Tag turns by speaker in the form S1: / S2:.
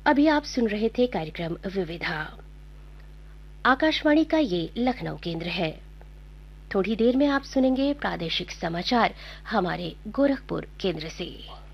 S1: अभी आप सुन रहे थे कार्यक्रम विविधा। आकाशवाणी का ये लखनऊ केंद्र है। थोड़ी देर में आप सुनेंगे प्रादेशिक समाचार हमारे गोरखपुर केंद्र से।